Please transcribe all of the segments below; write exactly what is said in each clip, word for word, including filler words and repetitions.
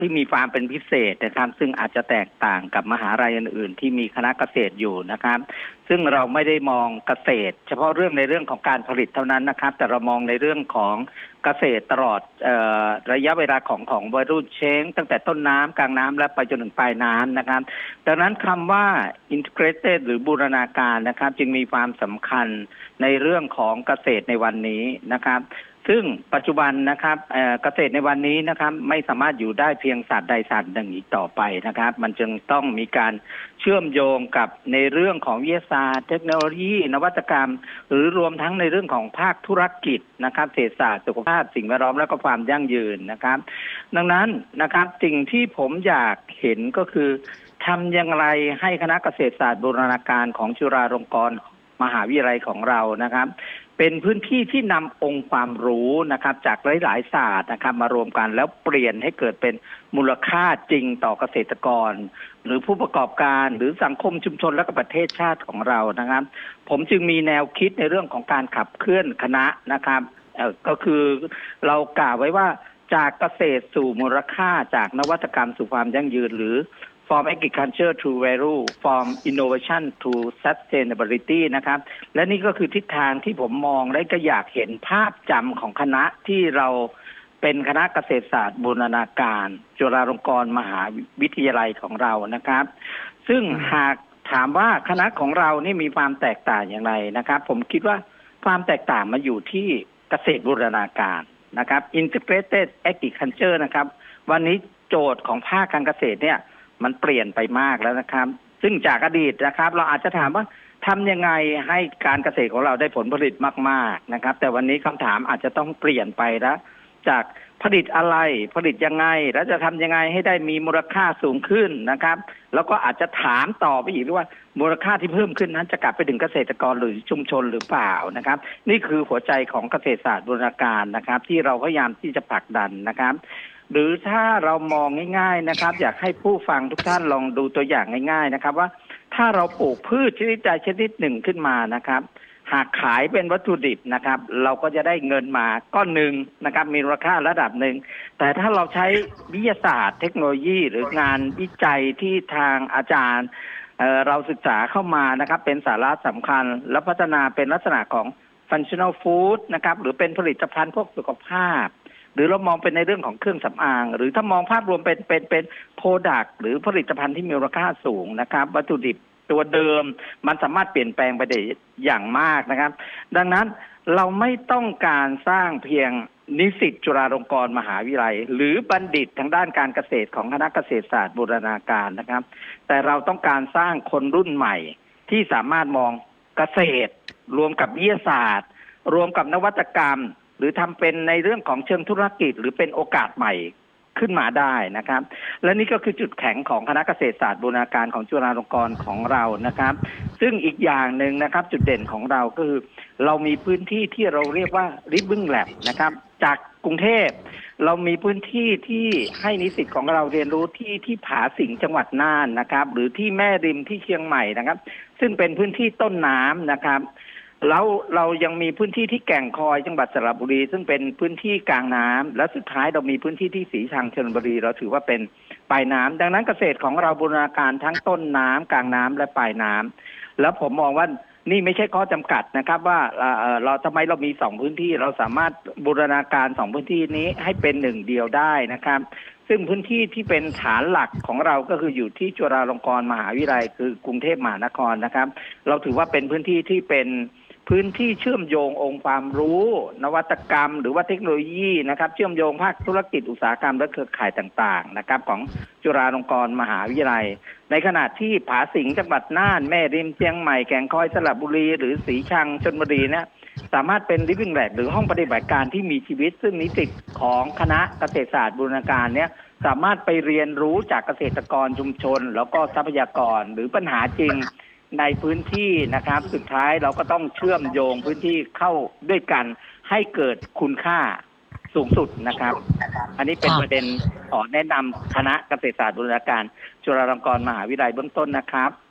ที่มีความเป็นพิเศษนะครับซึ่งอาจจะแตกต่างกับมหาลัยอื่นๆที่มีคณะเกษตรอยู่นะครับซึ่งเราไม่ได้มองเกษตรเฉพาะเรื่องในเรื่องของการผลิตเท่านั้นนะครับแต่เรามองในเรื่องของเกษตรตลอดเอ่อระยะเวลาของของวัยรุ่นเช้งตั้งแต่ต้นน้ำกลางน้ำและไปจนถึงปลายน้ำนะครับดังนั้นคำว่า integrated หรือบูรณาการนะครับจึงมีความสำคัญในเรื่องของเกษตรในวันนี้นะครับซึ่งปัจจุบันนะครับเอ่อเกษตรในวันนี้นะครับไม่สามารถอยู่ได้เพียงศาสตร์ใดศาสตร์หนึ่งอีกต่อไปนะครับมันจึงต้องมีการเชื่อมโยงกับในเรื่องของวิทยาศาสตร์เทคโนโลยีนวัตกรรมหรือรวมทั้งในเรื่องของภาคธุรกิจนะครับเศรษฐศาสตร์สุขภาพสิ่งแวดล้อมและก็ความยั่งยืนนะครับดังนั้นนะครับสิ่งที่ผมอยากเห็นก็คือทำอย่างไรให้คณะเกษตรศาสตร์บูรณาการของจุฬาลงกรณ์มหาวิทยาลัยของเรานะครับเป็นพื้นที่ที่นำองค์ความรู้นะครับจากหลายๆศาสตร์นะครับมารวมกันแล้วเปลี่ยนให้เกิดเป็นมูลค่าจริงต่อเกษตรกรหรือผู้ประกอบการหรือสังคมชุมชนและก็ประเทศชาติของเรานะครับผมจึงมีแนวคิดในเรื่องของการขับเคลื่อนคณะนะครับเอ่อก็คือเรากล่าวไว้ว่าจากเกษตรสู่มูลค่าจากนวัตกรรมสู่ความยั่งยืนหรือ from agriculture to value from innovation to sustainability นะครับและนี่ก็คือทิศทางที่ผมมองและก็อยากเห็นภาพจำของคณะที่เราเป็นคณะเกษตรศาสตร์บูรณาการจุฬาลงกรณ์มหาวิทยาลัยของเรานะครับซึ่งหากถามว่าคณะของเรานี่มีความแตกต่างอย่างไรนะครับผมคิดว่าความแตกต่างมาอยู่ที่เกษตรบูรณาการนะครับ integrated agriculture นะครับวันนี้โจทย์ของภาคการเกษตรเนี่ยมันเปลี่ยนไปมากแล้วนะครับซึ่งจากอดีตนะครับเราอาจจะถามว่าทำยังไงให้การเกษตรของเราได้ผลผลิตมากๆนะครับแต่วันนี้คำถามอาจจะต้องเปลี่ยนไปแล้วจากผลิตอะไรผลิตยังไงแล้วจะทำยังไงให้ได้มีมูลค่าสูงขึ้นนะครับแล้วก็อาจจะถามต่อไปอีกว่ามูลค่าที่เพิ่มขึ้นนั้นจะกลับไปถึงเกษตรกรหรือชุมชนหรือเปล่านะครับนี่คือหัวใจของเกษตรศาสตร์บูรณาการนะครับที่เราพยายามที่จะผลักดันนะครับหรือถ้าเรามองง่ายๆนะครับอยากให้ผู้ฟังทุกท่านลองดูตัวอย่างง่ายๆนะครับว่าถ้าเราปลูกพืชชนิดใดชนิดหนึ่งขึ้นมานะครับหากขายเป็นวัตถุดิบนะครับเราก็จะได้เงินมาก้อนหนึ่งนะครับมีมูลค่าระดับหนึ่งแต่ถ้าเราใช้วิทยาศาสตร์เทคโนโลยีหรืองานวิจัยที่ทางอาจารย์เอ่อเราศึกษาเข้ามานะครับเป็นสาระสำคัญและพัฒนาเป็นลักษณะของ functional food นะครับหรือเป็นผลิตภัณฑ์พวกสุขภาพหรือเรามองเป็นในเรื่องของเครื่องสำอางหรือถ้ามองภาพรวมเป็นเป็นเป็นโปรดักต์หรือผลิตภัณฑ์ที่มีมูลค่าสูงนะครับวัตถุดิบตัวเดิมมันสามารถเปลี่ยนแปลงไปได้อย่างมากนะครับดังนั้นเราไม่ต้องการสร้างเพียงนิสิตจุฬาลงกรณ์มหาวิทยาลัยหรือบัณฑิตทางด้านการเกษตรของคณะเกษตรศาสตร์บูรณาการนะครับแต่เราต้องการสร้างคนรุ่นใหม่ที่สามารถมองเกษตรรวมกับวิทยาศาสตร์รวมกับนวัตกรรมหรือทำเป็นในเรื่องของเชิงธุรกิจหรือเป็นโอกาสใหม่ขึ้นมาได้นะครับและนี่ก็คือจุดแข็งของคณะเกษตรศาสตร์บูรณาการของจุฬาลงกรณ์ของเรานะครับซึ่งอีกอย่างหนึ่งนะครับจุดเด่นของเราก็คือเรามีพื้นที่ที่เราเรียกว่า Living Lab นะครับจากกรุงเทพเรามีพื้นที่ที่ให้นิสิตของเราเรียนรู้ที่ที่ผาสิงห์จังหวัดน่านนะครับหรือที่แม่ริมที่เชียงใหม่นะครับซึ่งเป็นพื้นที่ต้นน้ำนะครับแล้วเรายังมีพื้นที่ที่แก่งคอยจังหวัดสระบุรีซึ่งเป็นพื้นที่กลางน้ำและสุดท้ายเรามีพื้นที่ที่ศรีชังชลบุรีเราถือว่าเป็นปลายน้ำดังนั้นเกษตรของเราบูรณาการทั้งต้นน้ำกลางน้ำและปลายน้ำแล้วผมมองว่านี่ไม่ใช่ข้อจำกัดนะครับว่าเราทำไมเรามีสองพื้นที่เราสามารถบูรณาการสองพื้นที่นี้ให้เป็นหนึ่งเดียวได้นะครับซึ่งพื้นที่ที่เป็นฐานหลักของเราก็คืออยู่ที่จุฬาลงกรณ์มหาวิทยาลัยคือกรุงเทพมหานครนะครับเราถือว่าเป็นพื้นที่ที่เป็นพื้นที่เชื่อมโยงองค์ความรู้นวัตกรรมหรือว่าเทคโนโลยีนะครับเชื่อมโยงภาคธุรกิจอุตสาหกรรมและเครือข่ายต่างๆนะครับของจุฬาลงกรณ์มหาวิทยาลัยในขณะที่ผาสิงห์จังหวัดน่านแม่ริมเชียงใหม่แก่งคอยสระบุรีหรือศรีชังชลบุรีเนี่ยสามารถเป็น Living Lab หรือห้องปฏิบัติการที่มีชีวิตซึ่งนิสิตของคณะเกษตรศาสตร์บูรณาการเนี่ยสามารถไปเรียนรู้จากเกษตรกรชุมชนแล้วก็ทรัพยากรหรือปัญหาจริงในพื้นที่นะครับสุดท้ายเราก็ต้องเชื่อมโยงพื้นที่เข้าด้วยกันให้เกิดคุณค่าสูงสุดนะครับอันนี้เป็นประเด็นขอแนะนำคณะเกษตรศาสตร์บูรณาการจุฬาลงกรณ์มหาวิทยาลัยเบื้องต้นนะครับ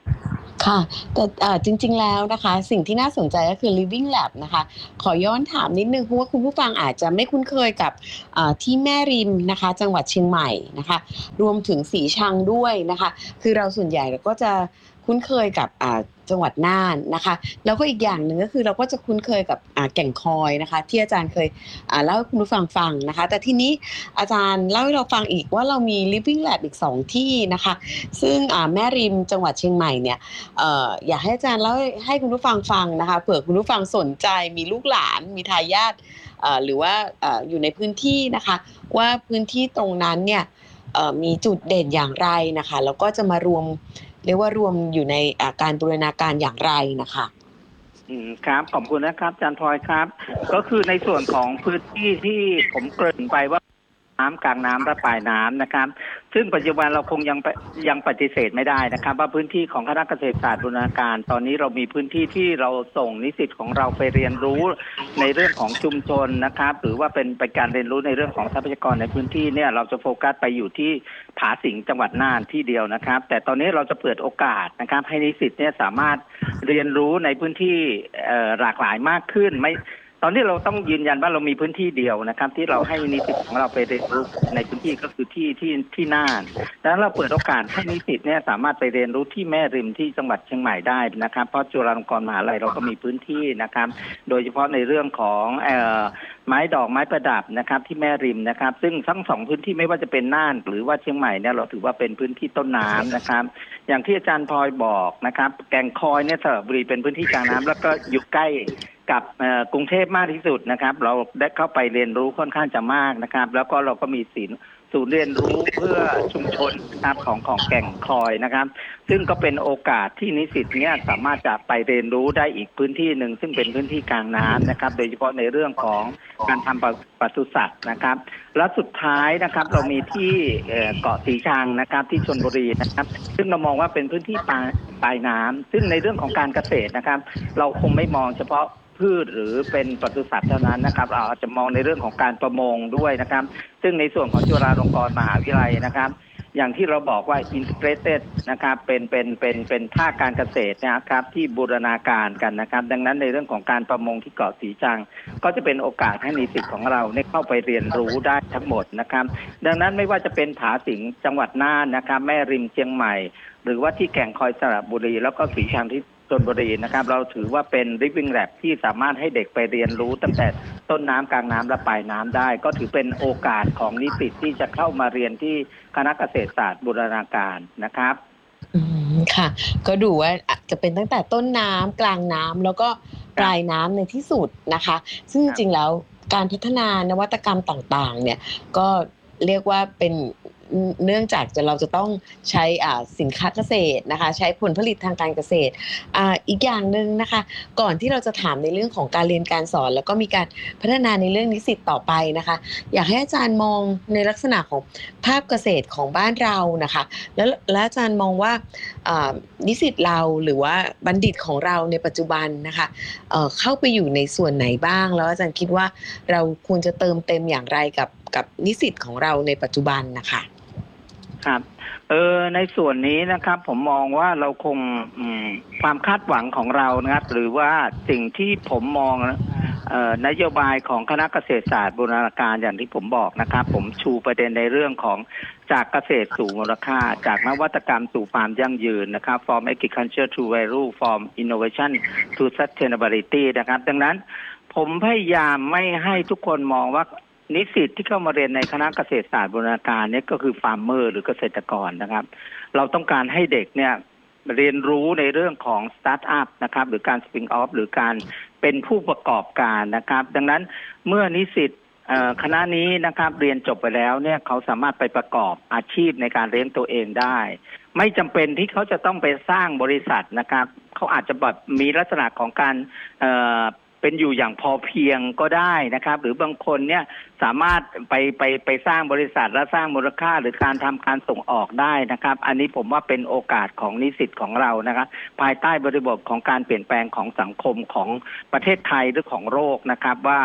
ค่ะแต่จริงๆแล้วนะคะสิ่งที่น่าสนใจก็คือ Living Lab นะคะขอย้อนถามนิดนึงเพราะว่าคุณผู้ฟังอาจจะไม่คุ้นเคยกับที่แม่ริมนะคะจังหวัดเชียงใหม่นะคะรวมถึงสีชังด้วยนะคะคือเราส่วนใหญ่เราก็จะคุ้นเคยกับจังหวัดน่านนะคะแล้วก็อีกอย่างหนึ่งก็คือเราก็จะคุ้นเคยกับแก่งคอยนะคะที่อาจารย์เคยเล่าให้คุณผู้ฟังฟังนะคะแต่ทีนี้อาจารย์เล่าให้เราฟังอีกว่าเรามี Living Lab อีกสองที่นะคะซึ่งแม่ริมจังหวัดเชียงใหม่เนี่ยเอ่ออยากให้อาจารย์เล่าให้คุณผู้ฟังฟังนะคะเผื่อคุณผู้ฟังสนใจมีลูกหลานมีทายาทหรือว่าอยู่ในพื้นที่นะคะว่าพื้นที่ตรงนั้นเนี่ยมีจุดเด่นอย่างไรนะคะแล้วก็จะมารวมเรียกว่ารวมอยู่ในการบูรณาการอย่างไรนะคะอืมครับขอบคุณนะครับอาจารย์พลอยครับก็คือในส่วนของพื้นที่ที่ผมเกริ่นไปว่าน้ำกลางน้ำและปลายน้ำนะครับซึ่งปัจจุบันเราคงยังยังปฏิเสธไม่ได้นะครับว่าพื้นที่ของคณะเกษตรศาสตร์บูรณาการตอนนี้เรามีพื้นที่ที่เราส่งนิสิตของเราไปเรียนรู้ในเรื่องของชุมชนนะครับหรือว่าเป็นไปการเรียนรู้ในเรื่องของทรัพยากรในพื้นที่เนี่ยเราจะโฟกัสไปอยู่ที่ผาสิงห์จังหวัดน่านที่เดียวนะครับแต่ตอนนี้เราจะเปิดโอกาสนะครับให้นิสิตเนี่ยสามารถเรียนรู้ในพื้นที่หลากหลายมากขึ้นไม่ตอนนี้เราต้องยืนยันว่าเรามีพื้นที่เดียวนะครับที่เราให้นิสิตของเราไปเรียนรู้ในพื้นที่ก็คือที่ที่ที่น่านดังนั้นเราเปิดโอกาสให้นิสิตเนี่ยสามารถไปเรียนรู้ที่แม่ริมที่จังหวัดเชียงใหม่ได้นะครับเพราะจุฬาลงกรณ์มหาวิทยาลัยเราก็มีพื้นที่นะครับโดยเฉพาะในเรื่องของเอ่อไม้ดอกไม้ประดับนะครับที่แม่ริมนะครับซึ่งทั้งสองพื้นที่ไม่ว่าจะเป็นน่านหรือว่าเชียงใหม่เนี่ยเราถือว่าเป็นพื้นที่ต้นน้ำนะครับอย่างที่อาจารย์พลอยบอกนะครับแก่งคอยเนี่ยสระบุรีเป็นพื้นที่กลางน้ำแล้วก็อยู่ใกล้กับกรุงเทพมากที่สุดนะครับเราได้เข้าไปเรียนรู้ค่อนข้างจะมากนะครับแล้วก็เราก็มีศูนย์ศูนย์เรียนรู้เพื่อชุมชนนะครับของของแก่งคอยนะครับซึ่งก็เป็นโอกาสที่นิสิตเนี่ยสามารถจะไปเรียนรู้ได้อีกพื้นที่หนึ่งซึ่งเป็นพื้นที่กลางน้ำนะครับโดยเฉพาะในเรื่องของการทำปศุสัตว์นะครับและสุดท้ายนะครับเรามีที่เกาะสีชังนะครับที่ชลบุรีนะครับซึ่งเรามองว่าเป็นพื้นที่ปลายปลายน้ำซึ่งในเรื่องของการเกษตรนะครับเราคงไม่มองเฉพาะพืชหรือเป็นปศุสัตว์เท่านั้นนะครับเราอาจจะมองในเรื่องของการประมงด้วยนะครับซึ่งในส่วนของจุฬาลงกรณ์มหาวิทยาลัยนะครับอย่างที่เราบอกว่า integrated นะครับเป็นเป็นเป็นเป็นภาคการเกษตรนะครับที่บูรณาการกันนะครับดังนั้นในเรื่องของการประมงที่เกาะสีชังก็จะเป็นโอกาสให้นิสิตของเราได้เข้าไปเรียนรู้ได้ทั้งหมดนะครับดังนั้นไม่ว่าจะเป็นผาสิงห์จังหวัดน่านนะครับแม่ริมเชียงใหม่หรือว่าที่แก่งคอยสระบุรีแล้วก็สีชังที่ชลบุรีนะครับเราถือว่าเป็น Living Lab ที่สามารถให้เด็กไปเรียนรู้ตั้งแต่ต้นน้ำกลางน้ำและปลายน้ำได้ก็ถือเป็นโอกาสของนิสิตที่จะเข้ามาเรียนที่คณะเกษตรศาสตร์บูรณาการนะครับอืมค่ะก็ดูว่าจะเป็นตั้งแต่ต้นน้ำกลางน้ำแล้วก็ปลายน้ำในที่สุดนะคะซึ่งจริงๆแล้วการพัฒนานวัตกรรมต่างๆเนี่ยก็เรียกว่าเป็นเนื่องจากจะเราจะต้องใช้สินค้าเกษตรนะคะใช้ผลผลิตทางการเกษตร อ, อีกอย่างหนึ่งนะคะก่อนที่เราจะถามในเรื่องของการเรียนการสอนแล้วก็มีการพัฒนาในเรื่องนิสิตต่อไปนะคะอยากให้อาจารย์มองในลักษณะของภาพเกษตรของบ้านเรานะคะแล้วและอาจารย์มองว่านิสิตเราหรือว่าบัณฑิตของเราในปัจจุบันนะคะ เอ่อ เข้าไปอยู่ในส่วนไหนบ้างแล้วอาจารย์คิดว่าเราควรจะเติมเต็มอย่างไรกับกับนิสิตของเราในปัจจุบันนะคะครับเออในส่วนนี้นะครับผมมองว่าเราคงความคาดหวังของเรานะครับหรือว่าสิ่งที่ผมมองเอ่อนโยบายของคณะเกษตรศาสตร์บูรณาการอย่างที่ผมบอกนะครับผมชูประเด็นในเรื่องของจากเกษตรสู่มูลค่าจากนวัตกรรมสู่ความยั่งยืนนะครับ from agriculture to value from innovation to sustainability นะครับดังนั้นผมพยายามไม่ให้ทุกคนมองว่านิสิตที่เข้ามาเรียนในคณะเกษตรศาสตร์บูรณาการเนี่ยก็คือฟาร์มเมอร์หรือเกษตรกรนะครับเราต้องการให้เด็กเนี่ยเรียนรู้ในเรื่องของสตาร์ทอัพนะครับหรือการสปริงออฟหรือการเป็นผู้ประกอบการนะครับดังนั้นเมื่อนิสิตคณะนี้นะครับเรียนจบไปแล้วเนี่ยเขาสามารถไปประกอบอาชีพในการเลี้ยงตัวเองได้ไม่จำเป็นที่เขาจะต้องไปสร้างบริษัทนะครับเขาอาจจะแบบมีลักษณะของการเป็นอยู่อย่างพอเพียงก็ได้นะครับหรือบางคนเนี่ยสามารถไปไปไปสร้างบริษัทและสร้างมูลค่าหรือการทำการส่งออกได้นะครับอันนี้ผมว่าเป็นโอกาสของนิสิตของเรานะครับภายใต้บริบทของการเปลี่ยนแปลงของสังคมของประเทศไทยหรือของโลกนะครับว่า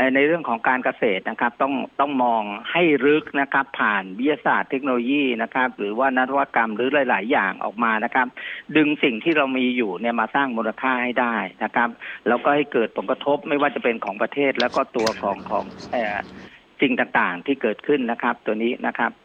อ่อในเรื่องของการเกษตรนะครับต้องต้องมองให้ลึกนะครับผ่านวิทยาศาสตร์เทคโนโลยีนะครับหรือว่านวัตกรรมหรือหลายๆอย่างออกมานะครับดึงสิ่งที่เรามีอยู่เนี่ยมาสร้างมูลค่าให้ได้นะครับแล้วก็ให้เกิดผลกระทบไม่ว่าจะเป็นของประเทศแล้วก็ตัวของของเอ่อสิ่งต่างๆที่เกิดขึ้นนะครับตัวนี้นะครับ